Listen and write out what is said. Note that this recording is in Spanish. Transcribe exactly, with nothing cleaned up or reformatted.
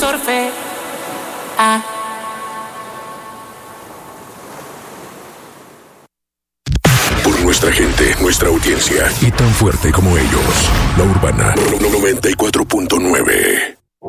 sorfe. Ah. Por nuestra gente, nuestra audiencia y tan fuerte como ellos. La Urbana noventa y cuatro punto nueve.